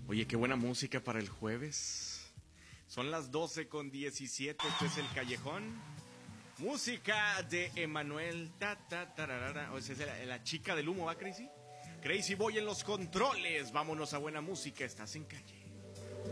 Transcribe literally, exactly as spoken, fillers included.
Oye, qué buena música para el jueves. Son las doce con diecisiete, este es El Callejón. Música de Emanuel. Ta, ta, tararara. O sea, es la, la chica del humo, ¿va, Crazy? Crazy Boy en los controles. Vámonos a buena música, estás en calle.